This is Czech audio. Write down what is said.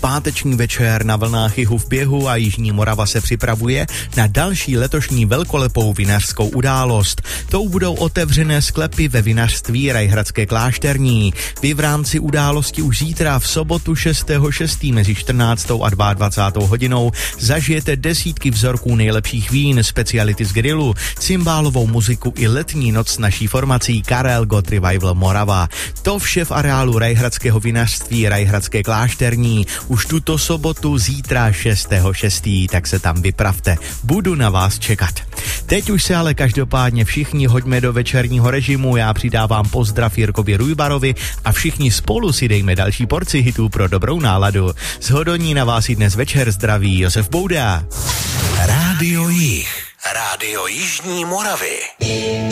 Páteční večer na vlnách Jihu v běhu a Jižní Morava se připravuje na další letošní velkolepou vinařskou událost. To budou otevřené sklepy ve vinařství Rajhradské Klášterní. Vy v rámci události už zítra v sobotu 6.6. mezi 14. a 22. hodinou zažijete desítky vzorků nejlepších vín, speciality z grilu, cymbálovou muziku i letní noc s naší formací Karel Gott Revival Morava. To vše v areálu Rajhradského vinařství Rajhradské Klášterní. Už tuto sobotu, zítra 6.6. tak se tam vypravte. Budu na vás čekat. Teď už se ale každopádně všichni hoďme do večerního režimu. Já přidávám pozdrav Jirkovi Rujbarovi a všichni spolu si dejme další porci hitů pro dobrou náladu. Z Hodoní na vás i dnes večer zdraví Josef Bouda. Rádio Jih, Rádio Jižní Moravy.